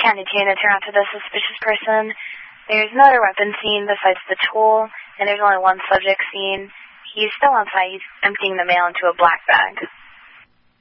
County 2, and turn out to the suspicious person. There's no other weapon seen besides the tool, and there's only one subject seen. He's still outside. He's emptying the mail into a black bag.